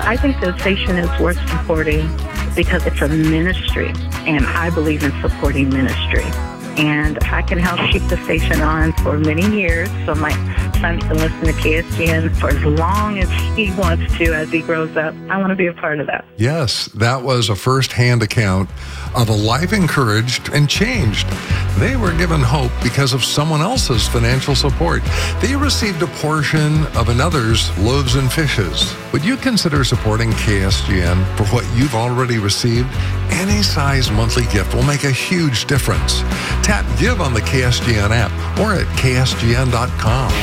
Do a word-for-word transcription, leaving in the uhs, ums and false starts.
I think the station is worth supporting because it's a ministry, and I believe in supporting ministry. And if I can help keep the station on for many years, so my son can listen to K S G N for as long as he wants to as he grows up, I want to be a part of that. Yes, that was a first-hand account of a life encouraged and changed. They were given hope because of someone else's financial support. They received a portion of another's loaves and fishes. Would you consider supporting K S G N for what you've already received? Any size monthly gift will make a huge difference. Tap Give on the K S G N app or at K S G N dot com.